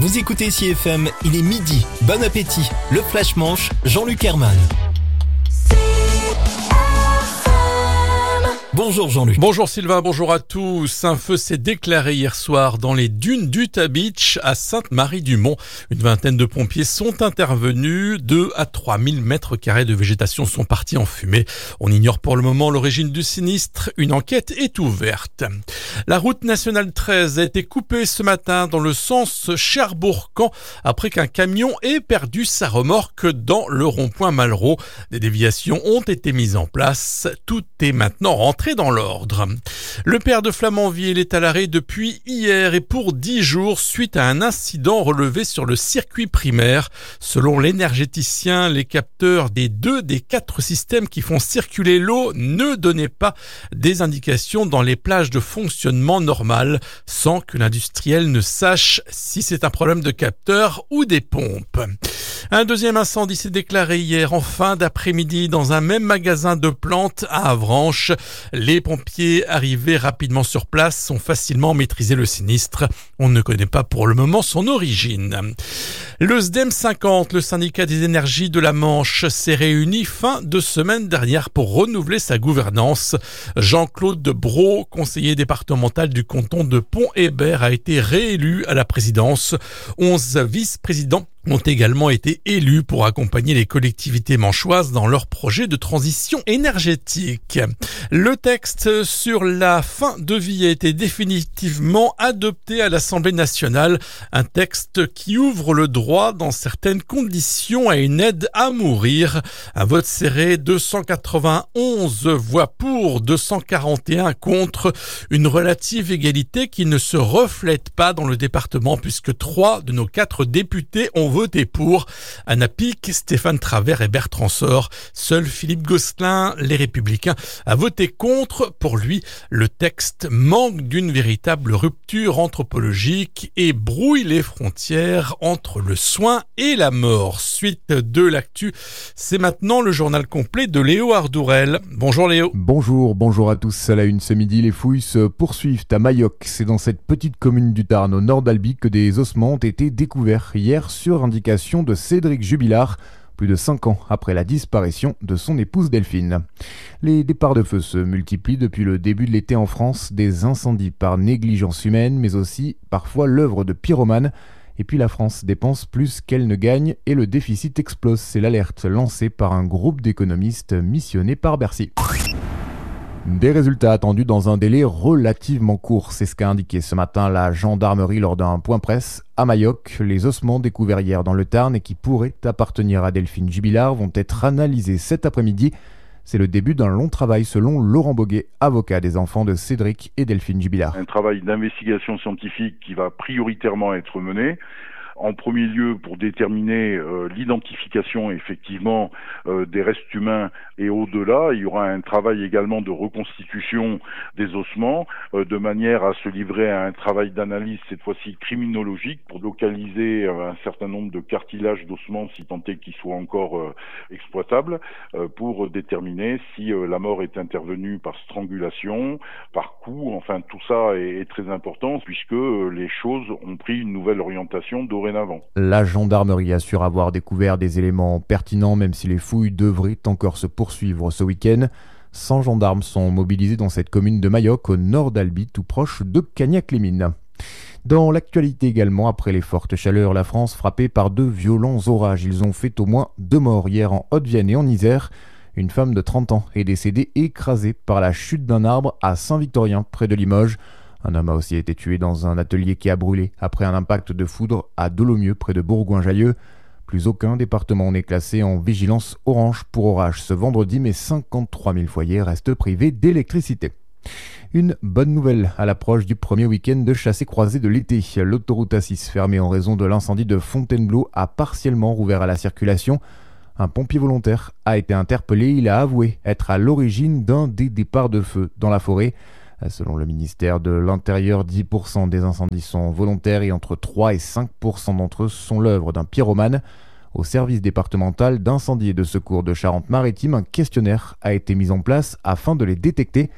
Vous écoutez CFM, il est midi. Bon appétit. Le Flash Manche, Jean-Luc Herman. Bonjour Jean-Luc. Bonjour Sylvain, bonjour à tous. Un feu s'est déclaré hier soir dans les dunes d'Utah Beach à Sainte-Marie-du-Mont. Une vingtaine de pompiers sont intervenus. 2 à 3 000 mètres carrés de végétation sont partis en fumée. On ignore pour le moment l'origine du sinistre. Une enquête est ouverte. La route nationale 13 a été coupée ce matin dans le sens Cherbourg-Caen après qu'un camion ait perdu sa remorque dans le rond-point Malraux. Des déviations ont été mises en place. Tout est maintenant rentré dans l'ordre. Le père de Flamanville est à l'arrêt depuis hier et pour 10 jours suite à un incident relevé sur le circuit primaire. Selon l'énergéticien, les capteurs des 2 des 4 systèmes qui font circuler l'eau ne donnaient pas des indications dans les plages de fonctionnement normal, sans que l'industriel ne sache si c'est un problème de capteur ou des pompes. Un deuxième incendie s'est déclaré hier en fin d'après-midi dans un même magasin de plantes à Avranches. Les pompiers arrivés rapidement sur place ont facilement maîtrisé le sinistre. On ne connaît pas pour le moment son origine. Le SDEM 50, le syndicat des énergies de la Manche, s'est réuni fin de semaine dernière pour renouveler sa gouvernance. Jean-Claude Brault, conseiller départemental du canton de Pont-Hébert, a été réélu à la présidence. 11 vice-présidents ont également été élus pour accompagner les collectivités manchoises dans leur projet de transition énergétique. Le texte sur la fin de vie a été définitivement adopté à l'Assemblée nationale. Un texte qui ouvre le droit, dans certaines conditions, à une aide à mourir. Un vote serré, 291 voix pour, 241 contre. Une relative égalité qui ne se reflète pas dans le département puisque 3 de nos 4 députés ont voté pour. Anna Pic, Stéphane Travers et Bertrand Sor. Seul Philippe Gosselin, les Républicains, a voté contre. Pour lui, le texte manque d'une véritable rupture anthropologique et brouille les frontières entre le soin et la mort. Suite de l'actu, c'est maintenant le journal complet de Léo Ardourel. Bonjour Léo. Bonjour à tous. À la une ce midi, les fouilles se poursuivent à Mayoc. C'est dans cette petite commune du Tarn, au nord d'Albi, que des ossements ont été découverts hier sur indication de Cédric Jubilard, plus de 5 ans après la disparition de son épouse Delphine. Les départs de feu se multiplient depuis le début de l'été en France, des incendies par négligence humaine, mais aussi parfois l'œuvre de pyromanes. Et puis la France dépense plus qu'elle ne gagne et le déficit explose. C'est l'alerte lancée par un groupe d'économistes missionné par Bercy. Des résultats attendus dans un délai relativement court, c'est ce qu'a indiqué ce matin la gendarmerie lors d'un point presse à Mayoc. Les ossements découverts hier dans le Tarn et qui pourraient appartenir à Delphine Jubilard vont être analysés cet après-midi. C'est le début d'un long travail selon Laurent Boguet, avocat des enfants de Cédric et Delphine Jubilard. Un travail d'investigation scientifique qui va prioritairement être mené. En premier lieu, pour déterminer l'identification effectivement des restes humains et au-delà, il y aura un travail également de reconstitution des ossements de manière à se livrer à un travail d'analyse cette fois-ci criminologique pour localiser un certain nombre de cartilages d'ossements si tant est qu'ils soient encore exploitables pour déterminer si la mort est intervenue par strangulation, par coup. Enfin, tout ça est très important puisque les choses ont pris une nouvelle orientation dorénavant. La gendarmerie assure avoir découvert des éléments pertinents, même si les fouilles devraient encore se poursuivre ce week-end. 100 gendarmes sont mobilisés dans cette commune de Mayoc, au nord d'Albi, tout proche de Cagnac-les-Mines. Dans l'actualité également, après les fortes chaleurs, la France frappée par 2 violents orages. Ils ont fait au moins 2 morts hier en Haute-Vienne et en Isère. Une femme de 30 ans est décédée écrasée par la chute d'un arbre à Saint-Victorien, près de Limoges. Un homme a aussi été tué dans un atelier qui a brûlé après un impact de foudre à Dolomieu, près de Bourgoin-Jallieu. Plus aucun département n'est classé en vigilance orange pour orage ce vendredi, mais 53 000 foyers restent privés d'électricité. Une bonne nouvelle à l'approche du premier week-end de chassé-croisé de l'été. L'autoroute A6 fermée en raison de l'incendie de Fontainebleau a partiellement rouvert à la circulation. Un pompier volontaire a été interpellé. Il a avoué être à l'origine d'un des départs de feu dans la forêt. Selon le ministère de l'Intérieur, 10% des incendies sont volontaires et entre 3 et 5% d'entre eux sont l'œuvre d'un pyromane. Au service départemental d'incendie et de secours de Charente-Maritime, un questionnaire a été mis en place afin de les détecter.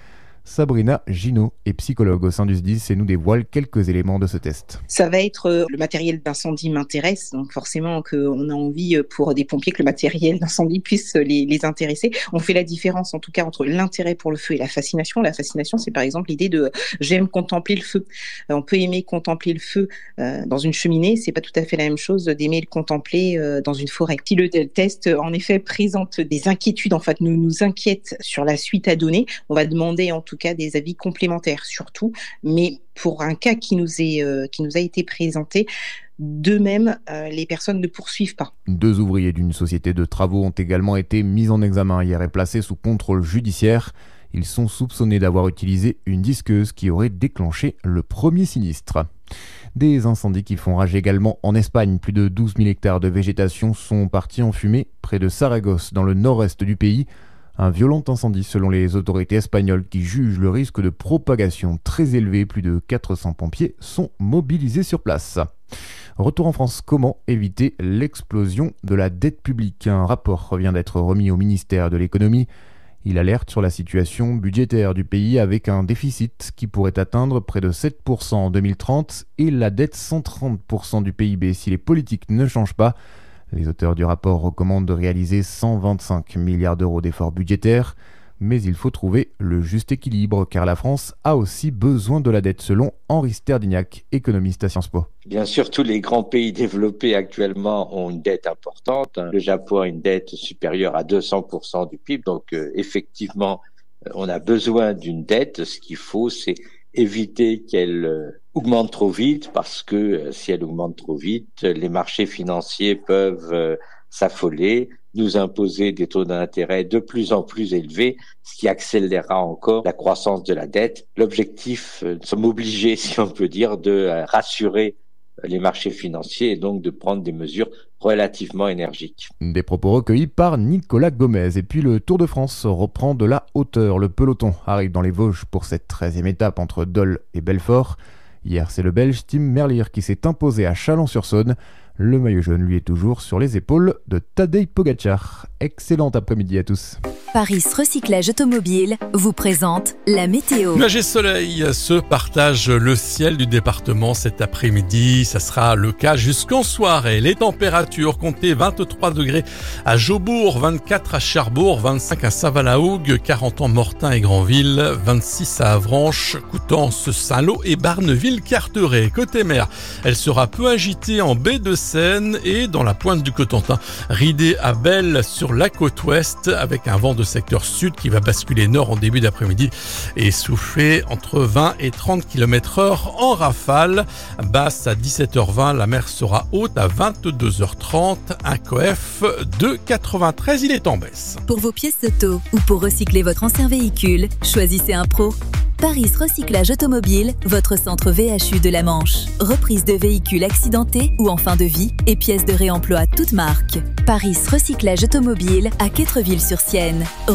Sabrina Ginaud est psychologue au sein du SDIS et nous dévoile quelques éléments de ce test. Ça va être le matériel d'incendie m'intéresse, donc forcément qu'on a envie pour des pompiers que le matériel d'incendie puisse les intéresser. On fait la différence en tout cas entre l'intérêt pour le feu et la fascination. La fascination, c'est par exemple l'idée de j'aime contempler le feu. On peut aimer contempler le feu dans une cheminée, c'est pas tout à fait la même chose d'aimer le contempler dans une forêt. Si le test en effet présente des inquiétudes, en fait nous inquiète sur la suite à donner, on va demander en tout cas des avis complémentaires surtout, mais pour un cas qui nous a été présenté, d'eux-mêmes, les personnes ne poursuivent pas. 2 ouvriers d'une société de travaux ont également été mis en examen hier et placés sous contrôle judiciaire. Ils sont soupçonnés d'avoir utilisé une disqueuse qui aurait déclenché le premier sinistre. Des incendies qui font rage également en Espagne. Plus de 12 000 hectares de végétation sont partis en fumée près de Saragosse, dans le nord-est du pays. Un violent incendie selon les autorités espagnoles qui jugent le risque de propagation très élevé. Plus de 400 pompiers sont mobilisés sur place. Retour en France, comment éviter l'explosion de la dette publique ? Un rapport vient d'être remis au ministère de l'économie. Il alerte sur la situation budgétaire du pays avec un déficit qui pourrait atteindre près de 7% en 2030 et la dette 130% du PIB si les politiques ne changent pas. Les auteurs du rapport recommandent de réaliser 125 milliards d'euros d'efforts budgétaires, mais il faut trouver le juste équilibre car la France a aussi besoin de la dette selon Henri Sterdignac, économiste à Sciences Po. Bien sûr, tous les grands pays développés actuellement ont une dette importante. Le Japon a une dette supérieure à 200% du PIB, donc effectivement, on a besoin d'une dette. Ce qu'il faut, c'est éviter qu'elle augmente trop vite parce que si elle augmente trop vite, les marchés financiers peuvent s'affoler, nous imposer des taux d'intérêt de plus en plus élevés, ce qui accélérera encore la croissance de la dette. L'objectif, nous sommes obligés, si on peut dire, de rassurer les marchés financiers et donc de prendre des mesures relativement énergiques. Des propos recueillis par Nicolas Gomez. Et puis le Tour de France reprend de la hauteur. Le peloton arrive dans les Vosges pour cette 13e étape entre Dole et Belfort. Hier, c'est le Belge Tim Merlier qui s'est imposé à Chalon-sur-Saône. Le maillot jaune lui est toujours sur les épaules de Tadej Pogačar. Excellent après-midi à tous. Paris Recyclage Automobile vous présente la météo. Nuages et soleil se partagent le ciel du département cet après-midi. Ça sera le cas jusqu'en soirée. Les températures comptez 23 degrés à Jaubourg, 24 à Cherbourg, 25 à Saint-Valahougue, 40 en Mortain et Granville, 26 à Avranches, Coutances, Saint-Lô et Barneville-Carteret. Côté mer, elle sera peu agitée en baie de Seine et dans la pointe du Cotentin. Ridée à Belle sur la côte ouest avec un vent de secteur sud qui va basculer nord en début d'après-midi et souffler entre 20 et 30 km/h en rafale. Basse à 17h20, la mer sera haute à 22h30. Un coef de 93, il est en baisse. Pour vos pièces auto ou pour recycler votre ancien véhicule, choisissez un pro. Paris Recyclage Automobile, votre centre VHU de la Manche. Reprise de véhicules accidentés ou en fin de vie et pièces de réemploi toutes marques. Paris Recyclage Automobile à Quettreville-sur-Sienne.